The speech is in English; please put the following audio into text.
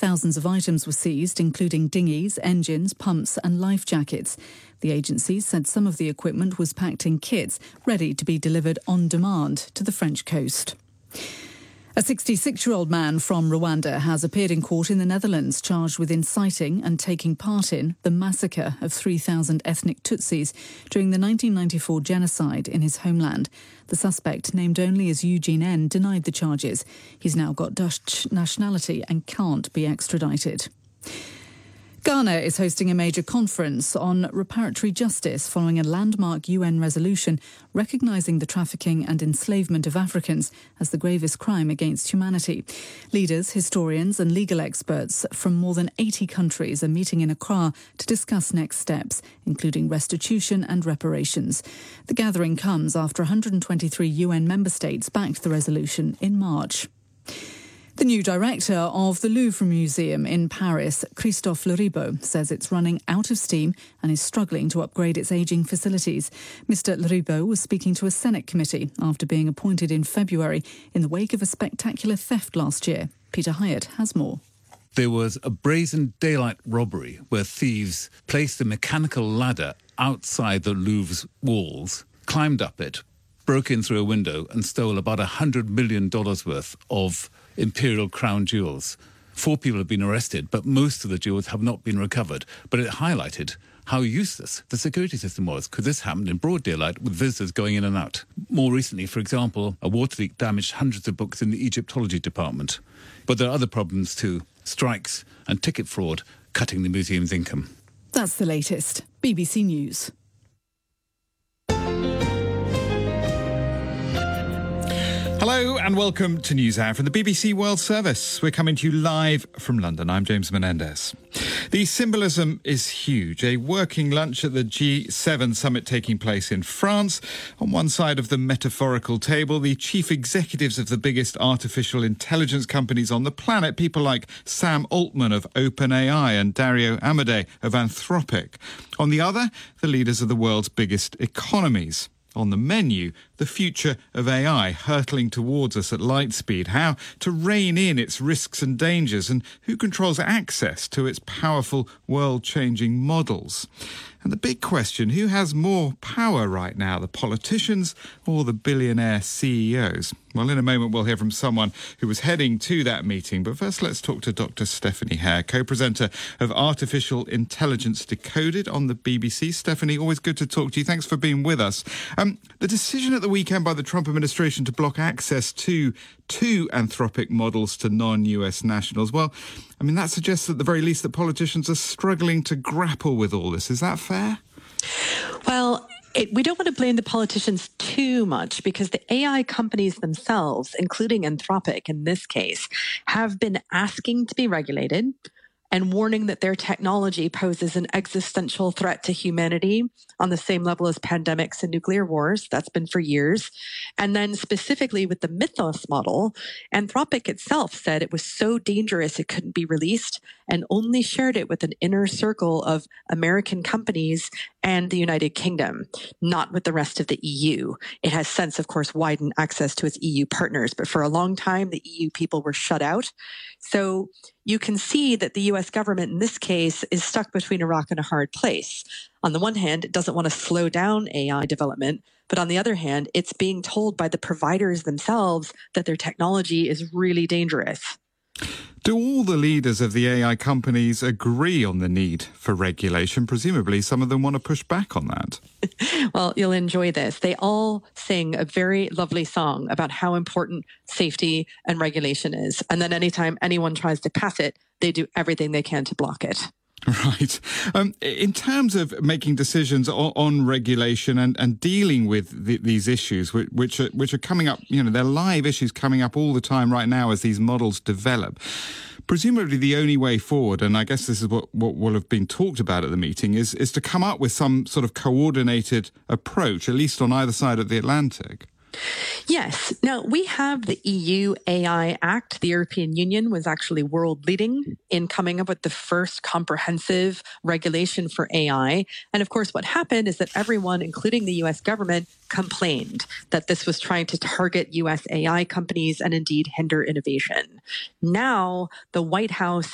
Thousands of items were seized, including dinghies, engines, pumps and life jackets. The agency said some of the equipment was packed in kits, ready to be delivered on demand to the French coast. A 66-year-old man from Rwanda has appeared in court in the Netherlands, charged with inciting and taking part in the massacre of 3,000 ethnic Tutsis during the 1994 genocide in his homeland. The suspect, named only as Eugene N., denied the charges. He's now got Dutch nationality and can't be extradited. Ghana is hosting a major conference on reparatory justice following a landmark UN resolution recognising the trafficking and enslavement of Africans as the gravest crime against humanity. Leaders, historians and legal experts from more than 80 countries are meeting in Accra to discuss next steps, including restitution and reparations. The gathering comes after 123 UN member states backed the resolution in March. The new director of the Louvre Museum in Paris, Christophe Leribaud, says it's running out of steam and is struggling to upgrade its ageing facilities. Mr. Leribaud was speaking to a Senate committee after being appointed in February in the wake of a spectacular theft last year. Peter Hyatt has more. There was a brazen daylight robbery where thieves placed a mechanical ladder outside the Louvre's walls, climbed up it, broke in through a window and stole about $100 million worth of imperial crown jewels. 4 people have been arrested, but most of the jewels have not been recovered. But it highlighted how useless the security system was, because this happened in broad daylight with visitors going in and out. More recently, for example, a water leak damaged hundreds of books in the Egyptology department. But there are other problems too: strikes and ticket fraud cutting the museum's income. That's the latest. BBC News. Hello and welcome to NewsHour from the BBC World Service. We're coming to you live from London. I'm James Menendez. The symbolism is huge. A working lunch at the G7 summit taking place in France. On one side of the metaphorical table, the chief executives of the biggest artificial intelligence companies on the planet, people like Sam Altman of OpenAI and Dario Amodei of Anthropic. On the other, the leaders of the world's biggest economies. On the menu, the future of AI hurtling towards us at light speed, how to rein in its risks and dangers, and who controls access to its powerful world-changing models. And the big question, who has more power right now, the politicians or the billionaire CEOs? Well, in a moment, we'll hear from someone who was heading to that meeting. But first, let's talk to Dr. Stephanie Hare, co-presenter of Artificial Intelligence Decoded on the BBC. Stephanie, always good to talk to you. Thanks for being with us. The decision at the weekend by the Trump administration to block access to two Anthropic models to non-US nationals, well, I mean, that suggests at the very least that politicians are struggling to grapple with all this. Is that fair? Well, we don't want to blame the politicians too much, because the AI companies themselves, including Anthropic in this case, have been asking to be regulated and warning that their technology poses an existential threat to humanity on the same level as pandemics and nuclear wars. That's been for years. And then specifically with the Mythos model, Anthropic itself said it was so dangerous it couldn't be released and only shared it with an inner circle of American companies and the United Kingdom, not with the rest of the EU. It has since, of course, widened access to its EU partners, but for a long time, the EU people were shut out. So you can see that the US government in this case is stuck between a rock and a hard place. On the one hand, it doesn't want to slow down AI development, but on the other hand, it's being told by the providers themselves that their technology is really dangerous. Do all the leaders of the AI companies agree on the need for regulation? Presumably, some of them want to push back on that. Well, you'll enjoy this. They all sing a very lovely song about how important safety and regulation is. And then anytime anyone tries to pass it, they do everything they can to block it. Right. In terms of making decisions on regulation and dealing with these issues, which are coming up, you know, they're live issues coming up all the time right now as these models develop. Presumably the only way forward, and I guess this is what will have been talked about at the meeting, is to come up with some sort of coordinated approach, at least on either side of the Atlantic. Yes. Now, we have the EU AI Act. The European Union was actually world leading in coming up with the first comprehensive regulation for AI. And of course, what happened is that everyone, including the US government, complained that this was trying to target US AI companies and indeed hinder innovation. Now, the White House